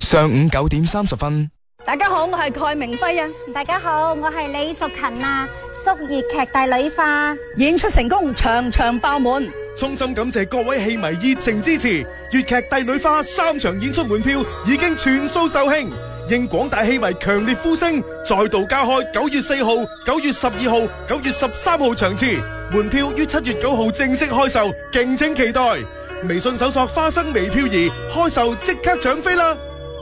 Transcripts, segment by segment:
上午9點30分。 大家好，我係蓋明輝啊！ 大家好，我係李淑勤啊！祝粵劇大女化演出成功，場場爆滿。 衷心感謝各位戲迷熱情支持，粵劇帝女花3場演出門票已經全數售罄，應廣大戲迷強烈呼聲，再度加開9月4號、9月12號、9月13號場次，門票於7月9號正式開售，敬請期待。微信搜索花生微漂兒，開售即刻搶飛啦！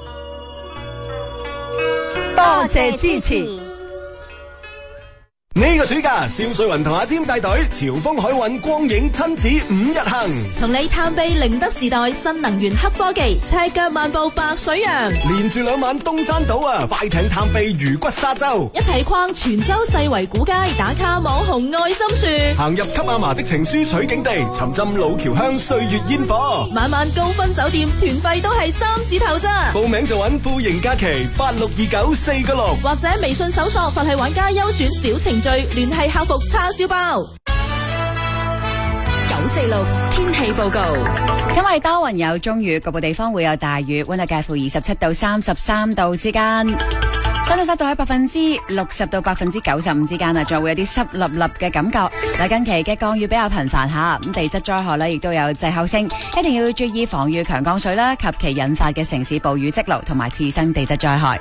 多謝支持。 呢個暑假，蕭瑞雲同阿占帶隊潮豐海運光影親子5日行， 同你探秘寧德時代新能源黑科技，赤腳漫步白水洋， 連住2晚東山島啊，快艇探秘魚骨沙洲， 一齊逛泉州世圍古街，打卡網紅愛心樹， 行入給阿嫲的情書取景地，沉浸老橋鄉歲月煙火， 晚晚高分酒店，團費都係3字頭咋。 報名就揾富盈假期862946， 或者微信搜索佛系玩家優選小程序，聯繫客服叉燒包。946天氣報告。 今日多雲有中雨，局部地方會有大雨，溫度介乎27到33度之間，相對濕度喺60%到95%之間啊，仲會有啲濕立立嘅感覺。嗱，近期嘅降雨比較頻繁下，咁地質災害呢亦都有滯後性，一定要注意防禦強降水啦及其引發嘅城市暴雨積澇同埋次生地質災害。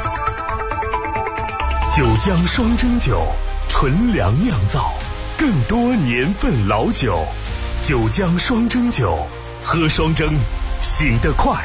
九江雙蒸酒，純糧釀造，更多年份老酒。九江雙蒸酒，喝雙蒸，醒得快。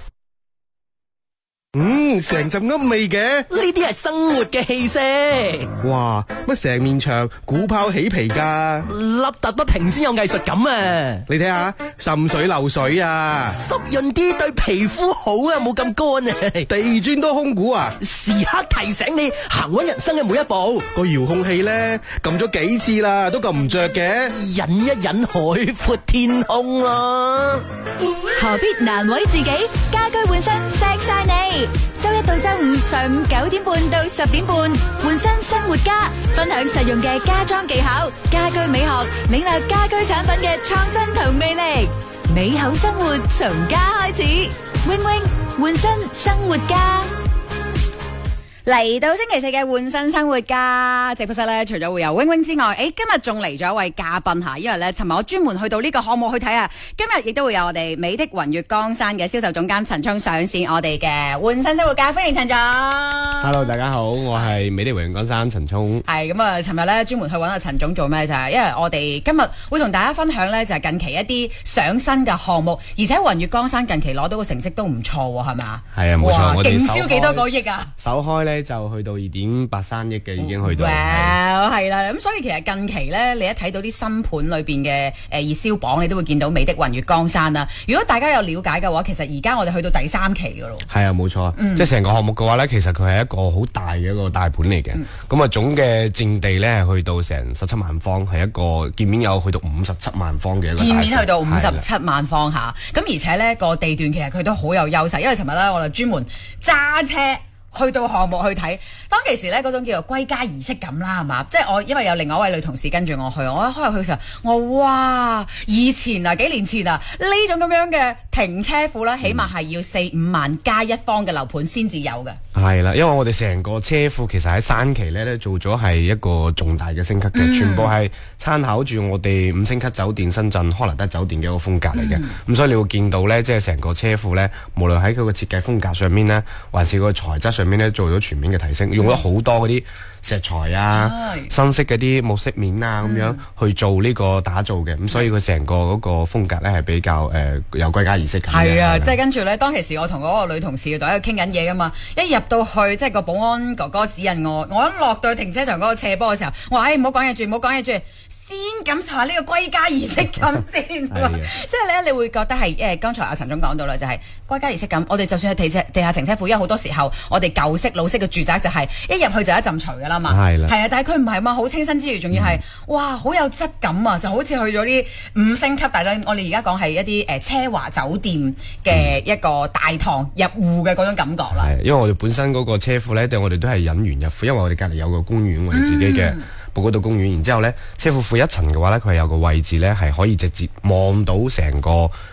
成陣噏味嘅， 呢啲係生活嘅氣息。 哇，乜成面牆鼓泡起皮噶， 凹凸不平先有藝術感啊！ 你睇下，滲水漏水啊， 濕潤啲對皮膚好啊，冇咁乾啊。 地磚都空鼓啊， 時刻提醒你行穩人生嘅每一步。 個遙控器咧撳咗幾次啦，都撳唔着嘅。 忍一忍，海闊天空啦。 何必難為自己？家居換新錫晒你。周一到周五上午9點半到10點半，換新生活家，分享實用嘅家裝技巧、家居美學，領略家居產品嘅創新同魅力。美好生活從家開始，Wing Wing 換新生活家。 嚟到星期4嘅換新生活家直播室咧，除咗會有 Wing Wing 之外，今日仲嚟咗一位嘉賓吓，因為咧，尋日我專門去到呢個項目去睇啊，今日亦都會有我哋美的雲月江山嘅銷售總監陳聰上線我哋嘅換新生活家，歡迎陳總。 Hello， 大家好，我係美的雲月江山陳聰。 係咁啊，尋日咧專門去揾阿陳總做咩就係，因為我哋今日會同大家分享咧就係近期一啲上新嘅項目，而且雲月江山近期攞到個成績都唔錯喎，係嘛？ 係啊，冇錯，我哋勁銷幾多個億啊？ 首開咧就去到2.83億嘅，已經去到。 哇，係啦，咁所以其實近期咧，你一睇到啲新盤裏邊嘅熱銷榜，你都會見到美的雲月江山啦。如果大家有了解嘅話，其實而家我哋去到第3期噶咯。係啊， 冇錯，即係成個項目嘅話咧，其實佢係一個好大嘅一個大盤嚟嘅。咁啊，總嘅佔地咧係去到成17萬方，係一個建面有去到57萬方嘅一個大。建面去到 57萬方下，咁而且咧個地段其實佢都好有優勢，因為尋日咧我哋專門揸車去到項目去睇，當其時咧嗰種叫做歸家儀式感啦，係嘛？即係我因為有另外一位女同事跟住我去，我一開入去嘅時候，我哇！以前啊，幾年前啊，呢種咁樣嘅停車庫咧，起碼係要4-5萬加一方嘅樓盤先至有嘅。 係啦，因為我哋成個車庫其實喺3期咧做咗係一個重大嘅升級嘅，全部係參考住我哋5星級酒店深圳康蘭德酒店嘅一個風格嚟嘅。咁所以你會見到咧，即係成個車庫咧，無論喺佢個設計風格上面咧，還是個材質上面咧，做咗全面嘅提升，用咗好多嗰啲石材啊、新式嗰啲木飾面啊咁樣去做呢個打造嘅。咁所以佢成個嗰個風格咧係比較有歸家儀式感嘅。係啊， 即係跟住咧，當其時我同嗰個女同事喺度傾緊嘢噶嘛，一入到去即係個保安哥哥指引我一落到去停車場嗰個斜坡嘅時候，我話唔好講嘢住，唔好講嘢住。先感受下呢個歸家儀式感先，即係咧，你會覺得係剛才阿陳總講到啦，就係歸家儀式感。我哋就算係地下停車庫，因為好多時候我哋舊式老式嘅住宅就係一入去就一陣除噶啦嘛，係啊，但係佢唔係嘛，好清新之餘，仲要係哇好有質感啊，就好似去咗啲5星級，但係我哋而家講係一啲奢華酒店嘅一個大堂入戶嘅嗰種感覺啦。 因為我哋本身嗰個車庫咧，我哋都係引園入庫，因為我哋隔離有個公園，我哋自己嘅。布嗰度公園，然之後咧，車庫負1層嘅話咧，佢係有個位置咧，係可以直接望到成個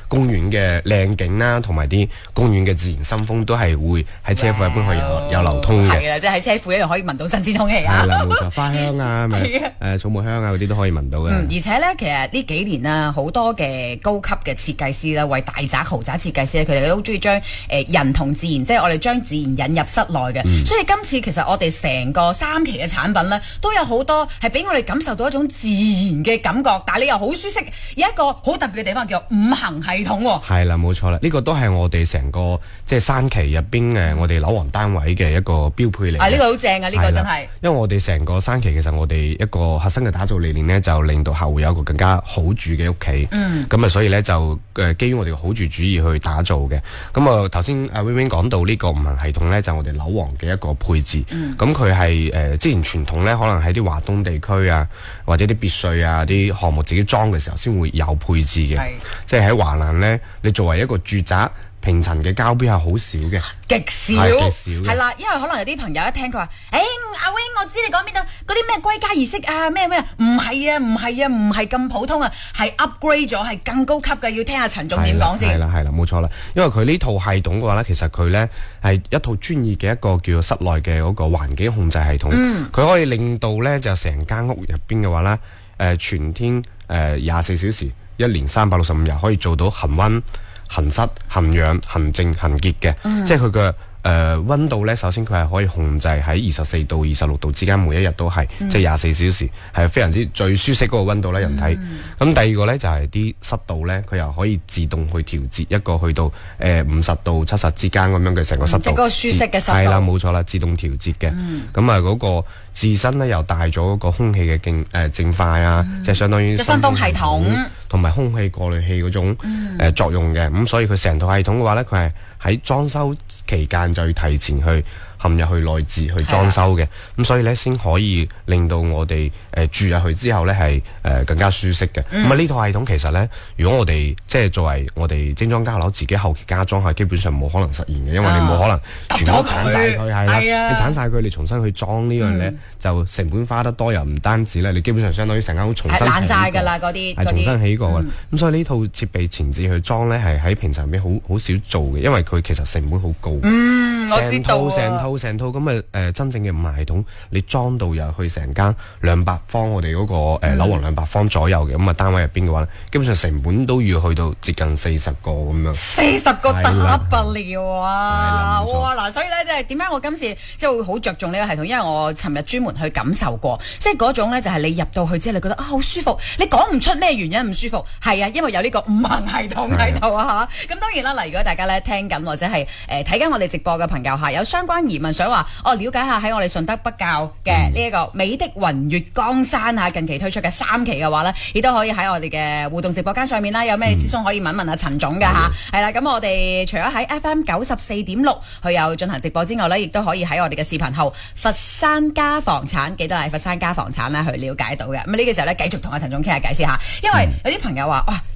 公園嘅靚景啦，同埋啲公園嘅自然新風都係會喺車庫一般可以有流通嘅。 係啊，即係喺車庫一樣可以聞到新鮮空氣啊！ 係啦，冇錯，花香啊，草木香啊嗰啲都可以聞到嘅。 而且咧，其實呢幾年啊，好多嘅高級嘅設計師啦，為大宅豪宅設計師咧，佢哋都好中意將人同自然，即係我哋將自然引入室內嘅。所以今次其實我哋成個3期嘅產品咧，都有好多係俾我哋感受到一種自然嘅感覺，但係你又好舒適。有一個好特別嘅地方叫5行系統喎。 係啦，冇錯啦，呢個都係我哋成個即係3期入邊我哋樓王單位嘅一個標配嚟。 呢個好正啊！呢個真係。 因為我哋成個3期其實我哋一個核心嘅打造理念呢，就令到客戶有一個更加好住嘅屋企。咁啊，所以呢，就基於我哋嘅好住主義去打造嘅。咁啊，頭先阿 Wing 講到呢個5行系統呢，就我哋樓王嘅一個配置。咁佢係之前傳統呢，可能喺啲華東地區啊，或者啲別墅啊，啲項目自己裝嘅時候先會有配置嘅。即係喺華南呢，你作為一個住宅平層嘅交標係好少嘅， 極少係啦，因為可能有啲朋友一聽佢話，阿 Wing 我知你講邊度嗰啲咩歸家儀式啊，咩唔係咁普通啊，係 upgrade 咗，係更高級嘅，要聽下陳總點講先。 係啦，冇錯啦，因為佢呢套系統嘅話咧，其實佢咧係一套專業嘅一個叫做室內嘅嗰個環境控制系統，佢可以令到咧就成間屋入邊嘅話咧，全天24小時1年365日可以做到恒溫、恒濕、恒氧、恒靜、恒潔嘅，即係佢嘅溫度咧。首先佢係可以控制喺24度、26度之間，每一日都係即係24小時，係非常之最舒適嗰個溫度咧，人體。咁第二個咧就係啲濕度咧，佢又可以自動去調節一個去到50度、70之間咁樣嘅成個濕度， 即係嗰個舒適嘅濕度。 係啦，冇錯啦，自動調節嘅。咁啊嗰個自身咧又帶咗嗰個空氣嘅淨化啊，即係相當於新風系統同埋空氣過濾器嗰種作用嘅。咁所以佢成套系統嘅話咧，佢係喺裝修期間就要提前去陷入去內置去裝修嘅，咁所以咧先可以令到我哋住入去之後咧係更加舒適嘅。咁啊呢套系統其實咧，如果我哋即係作為我哋精裝家樓自己後期加裝係基本上冇可能實現嘅，因為你冇可能全部鏟晒佢，係啦，你鏟晒佢，你重新去裝呢樣咧，就成本花得多，又唔單止咧，你基本上相當於成間屋重新爛晒㗎啦，嗰啲係重新起過㗎。咁所以呢套設備前置去裝咧係喺平常入邊好少做嘅，因為佢其實成本好高。 我知道成套咁真正嘅5行系統，你裝到入去成間200方，我哋嗰個樓王200方左右嘅咁單位入邊嘅話，基本上成本都要去到接近40個咁樣。 40個打不了啊！哇嗱，所以咧即係點解我今次即係會好着重呢個系統，因為我尋日專門去感受過，即係嗰種咧就係你入到去之後，你覺得好舒服，你講唔出咩原因唔舒服，係啊，因為有呢個5行系統喺度啊嚇。咁當然啦，嗱，如果大家咧聽緊或者係睇緊我哋直播嘅朋友嚇，有相關疑問想話了解下喺我哋順德北滘嘅呢一個美的雲悅江山嚇，近期推出嘅3期嘅話咧，亦都可以喺我哋嘅互動直播間上面啦，有咩諮詢可以問問阿陳總㗎嚇。係啦，咁我哋除咗喺 FM 94.6佢有進行直播之外咧，亦都可以喺我哋嘅視頻號佛山家房產，記得係佛山家房產啦去了解到嘅。咁呢個時候咧，繼續同阿陳總傾下偈先嚇，因為有啲朋友話哇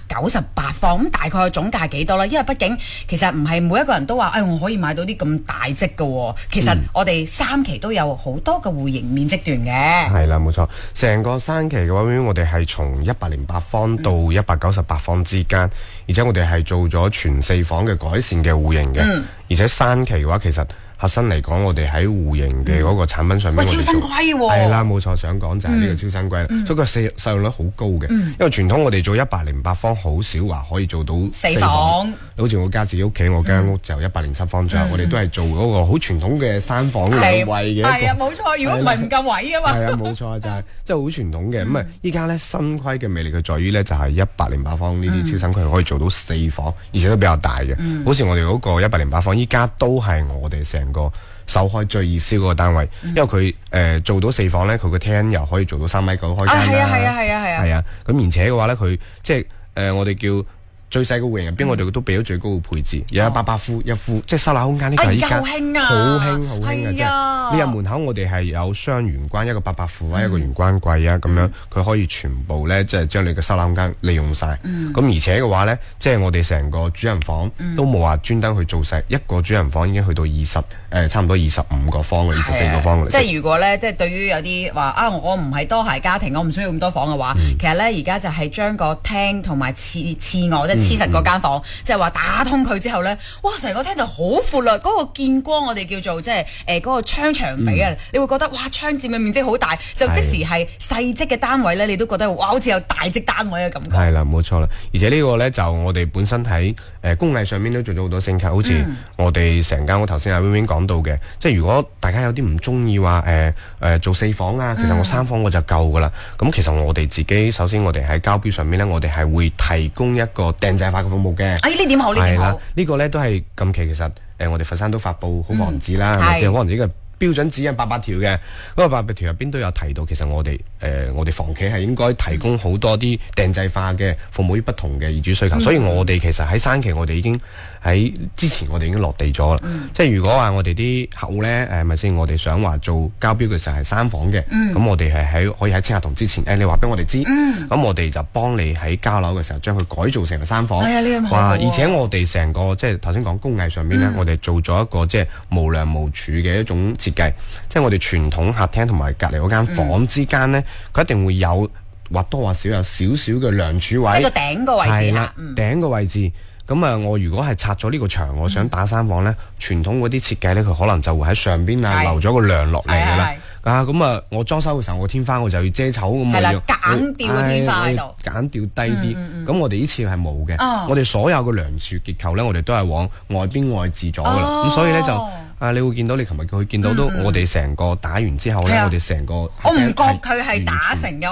198方咁大概總價幾多咧？因為畢竟其實唔係每一個人都話我可以買到啲咁大積嘅喎。其實我哋3期都有好多個戶型面積段嘅。係啦，冇錯。成個3期嘅話，我哋係從108方到198方之間，而且我哋係做咗全4房嘅改善嘅戶型嘅。而且3期嘅話，其實核心嚟講，我哋喺戶型嘅嗰個產品上面， 超新貴喎。 係啦，冇錯，想講就係呢個超新貴啦。所以個使用率好高嘅。因為傳統我哋做108方好少話可以做到4房。好似我家自己屋企，我間屋就107方左右，我哋都係做嗰個好傳統嘅3房2衛嘅。 係啊，冇錯。如果唔係唔夠位啊嘛。係啊，冇錯，就係即係好傳統嘅。咁依家咧新規嘅魅力佢在於咧，就係108方呢啲超新規可以做到4房，而且都比較大嘅。好似我哋嗰個108方，依家都係我哋成個首開最熱銷嗰個單位，因為佢做到4房咧，佢個廳又可以做到3.9米開間啦。係啊，咁而且嘅話咧，佢即係我哋叫最細個戶型入邊，我哋都俾咗最高嘅配置，有800夫1夫，即係收納空間呢個係依家好興啊！即係你入門口，我哋係有雙玄關，一個800夫啊，一個玄關櫃啊，咁樣佢可以全部咧即係將你嘅收納空間利用晒。咁而且嘅話咧，即係我哋成個主人房都冇話專登去做細，一個主人房已經去到差唔多25個方嘅24個方嘅。 即係如果咧，即係對於有啲話我唔係多孩家庭，我唔需要咁多房嘅話，其實咧而家就係將個廳同埋次臥黐實嗰間房，即係話打通佢之後咧，哇！成個廳就好闊啦，嗰個見光我哋叫做即係嗰個窗牆比啊，你會覺得哇窗佔嘅面積好大，就即時係細積嘅單位咧，你都覺得哇好似有大積單位嘅感覺。 係啦，冇錯啦，而且呢個咧就我哋本身喺工藝上面都做咗好多升級，好似我哋成間屋頭先阿 Win Win 講到嘅，即係如果大家有啲唔中意話做4房啊，其實我3房我就夠噶啦。咁其實我哋自己首先我哋喺交標上面咧，我哋係會提供一個訂製化嘅服務嘅。 呢點好，呢點好。 呢個咧都係近期其實我哋佛山都發布好防止啦，係咪先？可能呢個標準指引88條嘅嗰個88條入邊都有提到，其實我哋房企係應該提供好多啲訂製化嘅服務於不同嘅業主需求，所以我哋其實喺山期我哋已經喺之前我哋已經落地咗啦。即係如果話我哋啲客戶咧係咪先？我哋想話做交標嘅時候係3房嘅，咁我哋係可以喺簽合同之前，你話俾我哋知，咁我哋就幫你喺交樓嘅時候將佢改造成為3房。而且我哋成個即係頭先講工藝上面咧，我哋做咗一個即係無梁無柱嘅一種設計，即係我哋傳統客廳同埋隔離嗰間房之間咧，佢一定會有或多或少有少少嘅梁柱位， 即係個頂個位置。係啦， 頂個位置。咁啊，我如果係拆咗呢個牆，我想打3房咧，傳統嗰啲設計咧，佢可能就會喺上邊留咗個梁落嚟㗎啦。咁啊，我裝修嘅時候，我天花我就要遮醜咁， 係啦，揀掉個天花喺度， 揀掉低啲。咁我哋呢次係冇嘅，我哋所有嘅梁柱結構咧，我哋都係往外邊外置咗㗎啦。咁所以咧就你會見到你琴日佢見到都，我哋成個打完之後咧，我哋成個我唔覺佢係打成嘅。